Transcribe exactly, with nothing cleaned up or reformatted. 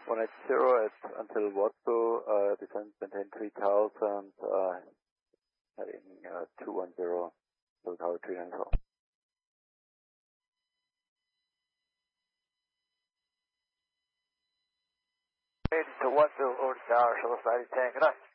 one eighty at until Watsu, uh, descent maintain three thousand, uh, heading uh, two one zero, so tower three nine zero. To Watsu, over the tower, shuttle side ten, good night.